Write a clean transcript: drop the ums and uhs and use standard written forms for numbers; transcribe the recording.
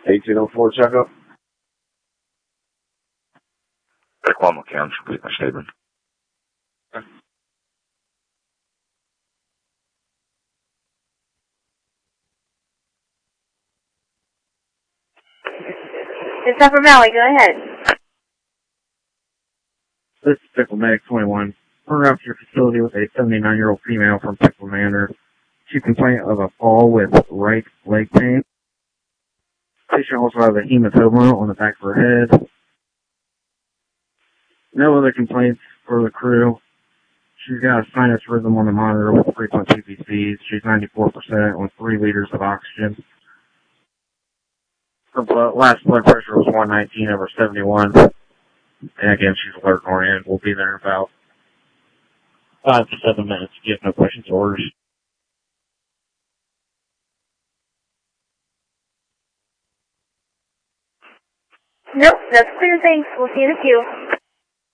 1804 checkup. Oklahoma County, complete my statement. It's Upper Valley, go ahead. This is Pickle Medic 21. We're out to your facility with a 79-year-old female from Pickle Manor. She complained of a fall with right leg pain. Patient also has a hematoma on the back of her head. No other complaints for the crew. She's got a sinus rhythm on the monitor with frequent PVCs. She's 94% with 3 liters of oxygen. Her last blood pressure was 119/71. And again, she's alert and oriented. We'll be there in about 5 to 7 minutes. Give no questions or orders. Nope, that's clear, thanks. We'll see you in a few.